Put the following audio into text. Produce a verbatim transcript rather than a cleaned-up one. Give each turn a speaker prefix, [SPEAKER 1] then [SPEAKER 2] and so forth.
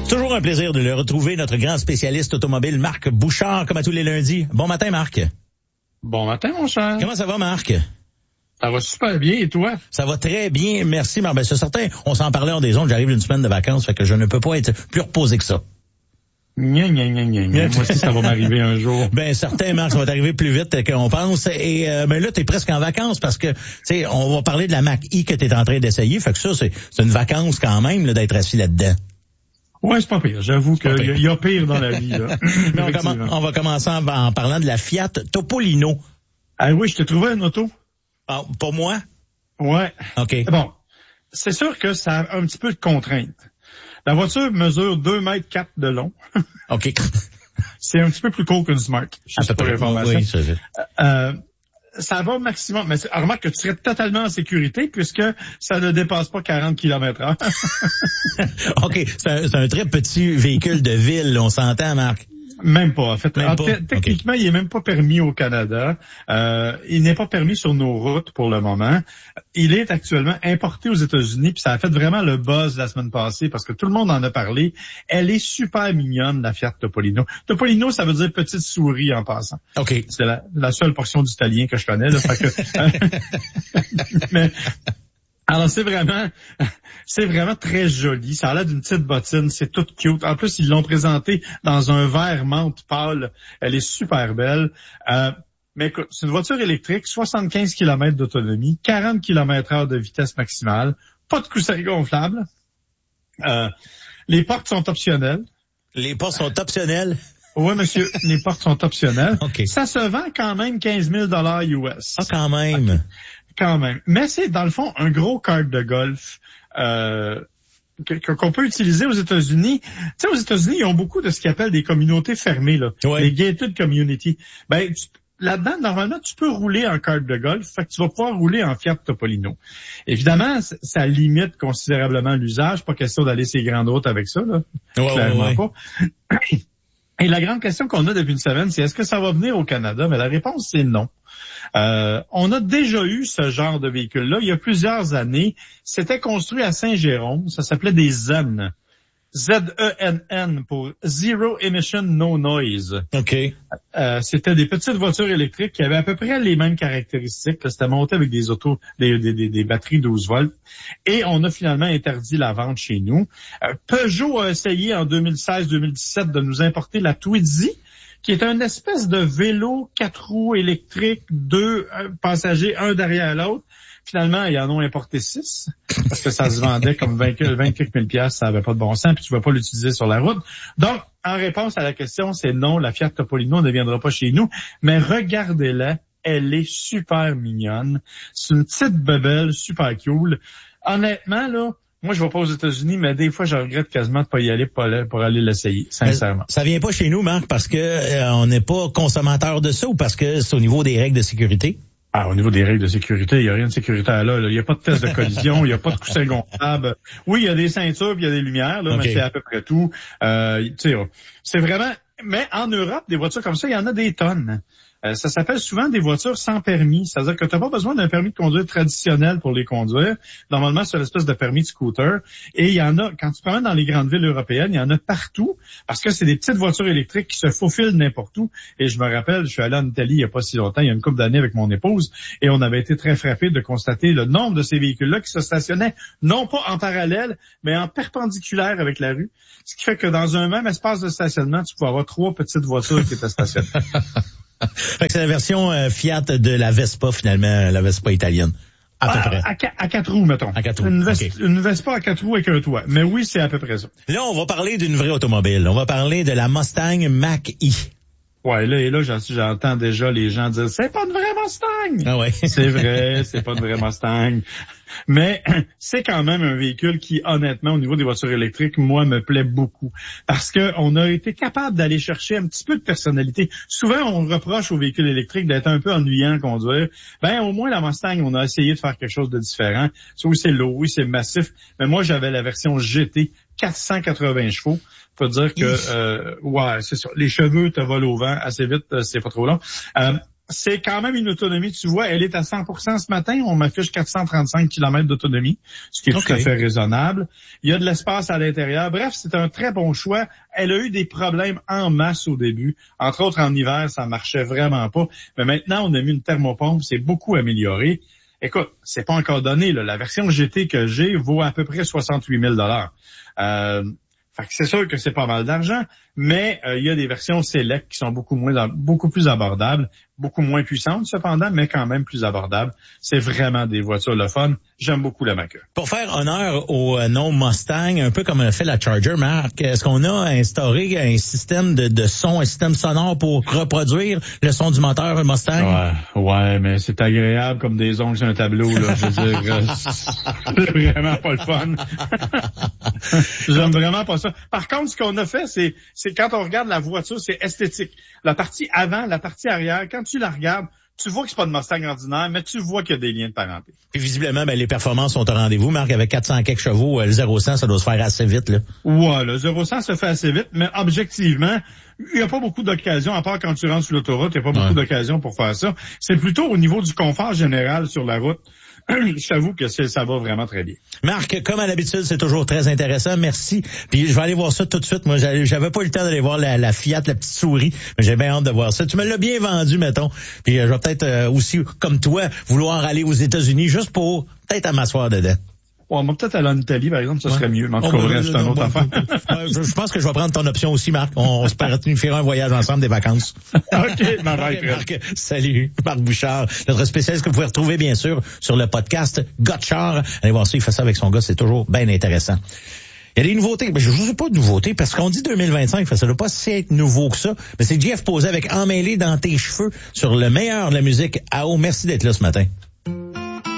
[SPEAKER 1] Toujours un plaisir de le retrouver, notre grand spécialiste automobile, Marc Bouchard, comme à tous les lundis. Bon matin, Marc.
[SPEAKER 2] Bon matin, mon cher.
[SPEAKER 1] Comment ça va, Marc?
[SPEAKER 2] Ça va super bien, et toi?
[SPEAKER 1] Ça va très bien, merci, Marc. Ben, c'est certain, on s'en parlait en des ondes, j'arrive d'une semaine de vacances, fait que je ne peux pas être plus reposé que ça.
[SPEAKER 2] Gna, gna, gna, gna, gna. Moi aussi, ça va m'arriver un jour.
[SPEAKER 1] Ben, certain, Marc, ça va t'arriver plus vite qu'on pense. Et euh, ben là, t'es presque en vacances parce que, tu sais, on va parler de la Mach-E que t'es en train d'essayer. Fait que ça, c'est, c'est une vacance quand même, là, d'être assis là-dedans.
[SPEAKER 2] Ouais, c'est pas pire. J'avoue qu'il y, y a pire dans la vie, là.
[SPEAKER 1] Mais on, comm- on va commencer en, en parlant de la Fiat Topolino.
[SPEAKER 2] Ah oui, je t'ai trouvé une auto.
[SPEAKER 1] Ah, pour moi?
[SPEAKER 2] Ouais.
[SPEAKER 1] OK.
[SPEAKER 2] Bon. C'est sûr que ça a un petit peu de contrainte. La voiture mesure deux mètres quatre de long.
[SPEAKER 1] OK.
[SPEAKER 2] C'est un petit peu plus court qu'une Smart.
[SPEAKER 1] À peu près. Oui, c'est vrai.
[SPEAKER 2] Euh, ça va au maximum. Mais remarque que tu serais totalement en sécurité puisque ça ne dépasse pas quarante kilomètres heure.
[SPEAKER 1] OK. C'est un, c'est un très petit véhicule de ville, on s'entend, Marc?
[SPEAKER 2] Même pas. En fait,
[SPEAKER 1] même
[SPEAKER 2] en
[SPEAKER 1] pas.
[SPEAKER 2] T- techniquement, okay. Il est même pas permis au Canada. Euh, il n'est pas permis sur nos routes pour le moment. Il est actuellement importé aux États-Unis, puis ça a fait vraiment le buzz la semaine passée parce que tout le monde en a parlé. Elle est super mignonne, la Fiat Topolino. Topolino, ça veut dire petite souris en passant.
[SPEAKER 1] OK.
[SPEAKER 2] C'est la, la seule portion d'italien que je connais. Là, fait que, euh, mais alors c'est vraiment, c'est vraiment très joli. Ça a l'air d'une petite bottine, c'est tout cute. En plus, ils l'ont présenté dans un vert menthe pâle. Elle est super belle. Euh, mais écoute, c'est une voiture électrique, soixante-quinze kilomètres d'autonomie, quarante kilomètres heure de vitesse maximale, pas de coussin gonflable. Euh, les portes sont optionnelles.
[SPEAKER 1] Les portes sont optionnelles?
[SPEAKER 2] Oui, monsieur, les portes sont optionnelles.
[SPEAKER 1] Okay.
[SPEAKER 2] Ça se vend quand même quinze mille dollars U S.
[SPEAKER 1] Ah, quand même. Okay.
[SPEAKER 2] Quand même. Mais c'est, dans le fond, un gros kart de golf euh, qu'on peut utiliser aux États-Unis. Tu sais, aux États-Unis, ils ont beaucoup de ce qu'ils appellent des communautés fermées, là.
[SPEAKER 1] Ouais.
[SPEAKER 2] Les gated community. Ben, tu, là-dedans, normalement, tu peux rouler en kart de golf, fait que tu vas pouvoir rouler en Fiat Topolino. Évidemment, ça limite considérablement l'usage. Pas question d'aller sur les grandes routes avec ça, là.
[SPEAKER 1] Ouais,
[SPEAKER 2] Clairement
[SPEAKER 1] ouais, ouais.
[SPEAKER 2] pas. Et la grande question qu'on a depuis une semaine, c'est est-ce que ça va venir au Canada? Mais la réponse, c'est non. Euh, on a déjà eu ce genre de véhicule-là il y a plusieurs années. C'était construit à Saint-Jérôme. Ça s'appelait des Zen. Z E N N pour Zero Emission No Noise.
[SPEAKER 1] OK.
[SPEAKER 2] Euh, c'était des petites voitures électriques qui avaient à peu près les mêmes caractéristiques. C'était monté avec des autos, des, des, des, des batteries douze volts. Et on a finalement interdit la vente chez nous. Euh, Peugeot a essayé en deux mille seize deux mille dix-sept de nous importer la Twizy, qui est une espèce de vélo quatre roues électriques, deux passagers, un derrière l'autre. Finalement, ils en ont importé six, parce que ça se vendait comme vingt, vingt-quatre mille piastres, ça avait pas de bon sens, puis tu ne vas pas l'utiliser sur la route. Donc, en réponse à la question, c'est non, la Fiat Topolino ne viendra pas chez nous, mais regardez-la, elle est super mignonne. C'est une petite bebelle, super cool. Honnêtement, là, moi, je vais pas aux États-Unis, mais des fois, je regrette quasiment de pas y aller pour aller, pour aller l'essayer, sincèrement.
[SPEAKER 1] Ça vient pas chez nous, Marc, parce que euh, on n'est pas consommateur de ça ou parce que c'est au niveau des règles de sécurité?
[SPEAKER 2] Ah, au niveau des règles de sécurité, il n'y a rien de sécuritaire là. Il n'y a pas de test de collision, il n'y a pas de coussin gonflable. Oui, il y a des ceintures, puis il y a des lumières, là, okay. Mais c'est à peu près tout. Euh, tu sais, c'est vraiment... Mais en Europe, des voitures comme ça, il y en a des tonnes. Euh, ça s'appelle souvent des voitures sans permis. C'est-à-dire que tu n'as pas besoin d'un permis de conduire traditionnel pour les conduire. Normalement, c'est une espèce de permis de scooter. Et il y en a, quand tu te promènes dans les grandes villes européennes, il y en a partout parce que c'est des petites voitures électriques qui se faufilent n'importe où. Et je me rappelle, je suis allé en Italie il n'y a pas si longtemps, il y a une couple d'années avec mon épouse, et on avait été très frappés de constater le nombre de ces véhicules-là qui se stationnaient non pas en parallèle, mais en perpendiculaire avec la rue. Ce qui fait que dans un même espace de stationnement, tu peux avoir trois petites voitures qui étaient stationnées.
[SPEAKER 1] Fait que c'est la version euh, Fiat de la Vespa, finalement, la Vespa italienne. À peu
[SPEAKER 2] à,
[SPEAKER 1] près.
[SPEAKER 2] À, à quatre roues, mettons.
[SPEAKER 1] À quatre roues.
[SPEAKER 2] Une,
[SPEAKER 1] okay.
[SPEAKER 2] une Vespa à quatre roues avec un toit. Mais oui, c'est à peu près ça.
[SPEAKER 1] Là, on va parler d'une vraie automobile. On va parler de la Mustang Mach-E.
[SPEAKER 2] Ouais, là, et là, j'entends déjà les gens dire, c'est pas une vraie Mustang!
[SPEAKER 1] Ah ouais.
[SPEAKER 2] C'est vrai, c'est pas une vraie Mustang. Mais c'est quand même un véhicule qui, honnêtement, au niveau des voitures électriques, moi, me plaît beaucoup. Parce que on a été capable d'aller chercher un petit peu de personnalité. Souvent, on reproche aux véhicules électriques d'être un peu ennuyant à conduire. Ben, au moins, la Mustang, on a essayé de faire quelque chose de différent. Ça, oui, c'est lourd, oui, c'est massif. Mais moi, j'avais la version G T, quatre cent quatre-vingts chevaux. Faut dire que, euh, ouais, c'est ça. Les cheveux te volent au vent assez vite, c'est pas trop long. Euh, c'est quand même une autonomie, tu vois, elle est à cent pour cent ce matin, on m'affiche quatre cent trente-cinq kilomètres d'autonomie, ce qui est okay. tout à fait raisonnable. Il y a de l'espace à l'intérieur. Bref, c'est un très bon choix. Elle a eu des problèmes en masse au début. Entre autres, en hiver, ça marchait vraiment pas. Mais maintenant, on a mis une thermopompe, c'est beaucoup amélioré. Écoute, c'est pas encore donné, là. La version G T que j'ai vaut à peu près soixante-huit mille dollars. Euh, Fait que c'est sûr que c'est pas mal d'argent, mais euh, il y a des versions Select qui sont beaucoup moins, beaucoup plus abordables, beaucoup moins puissantes cependant, mais quand même plus abordables. C'est vraiment des voitures le fun. J'aime beaucoup la Mach-E.
[SPEAKER 1] Pour faire honneur au euh, nom Mustang, un peu comme a fait la Charger, Marc, est-ce qu'on a instauré un système de, de son, un système sonore pour reproduire le son du moteur Mustang?
[SPEAKER 2] Ouais, ouais, mais c'est agréable comme des ongles sur un tableau, là. Je veux dire, c'est vraiment pas le fun. J'aime vraiment pas ça. Par contre, ce qu'on a fait, c'est, c'est quand on regarde la voiture, c'est esthétique. La partie avant, la partie arrière, quand tu la regardes, tu vois que c'est pas de Mustang ordinaire, mais tu vois qu'il y a des liens de parenté.
[SPEAKER 1] Puis visiblement, ben, les performances sont au rendez-vous. Marc, avec quatre cents quelques chevaux, le zéro cent, ça doit se faire assez vite, là.
[SPEAKER 2] Ouais, le zéro cent se fait assez vite, mais objectivement, il n'y a pas beaucoup d'occasions, à part quand tu rentres sur l'autoroute, il n'y a pas beaucoup ouais. d'occasions pour faire ça. C'est plutôt au niveau du confort général sur la route. Je t'avoue que ça va vraiment très bien.
[SPEAKER 1] Marc, comme à l'habitude, c'est toujours très intéressant. Merci. Puis je vais aller voir ça tout de suite. Moi, j'avais pas eu le temps d'aller voir la, la Fiat, la petite souris, mais j'ai bien hâte de voir ça. Tu me l'as bien vendu, mettons. Puis je vais peut-être euh, aussi, comme toi, vouloir aller aux États-Unis juste pour peut-être m'asseoir dedans.
[SPEAKER 2] Ouais, moi, peut-être aller en Italie, par exemple, ça ouais. serait mieux. Mais en tout cas, bref, c'est une autre affaire.
[SPEAKER 1] je, je pense que je vais prendre ton option aussi, Marc. On, on se planifierait un voyage ensemble, des vacances.
[SPEAKER 2] OK, Marc.
[SPEAKER 1] Okay, Marc. Salut, Marc Bouchard, notre spécialiste que vous pouvez retrouver, bien sûr, sur le podcast Gotchard. Allez voir ça, il fait ça avec son gars, c'est toujours bien intéressant. Il y a des nouveautés. Ben, je ne sais pas de nouveautés, parce qu'on dit deux mille vingt-cinq, ça ne doit pas si être nouveau que ça. Mais c'est Jeff posé avec Emmêlé dans tes cheveux sur le meilleur de la musique. Ah oh, merci d'être là ce matin.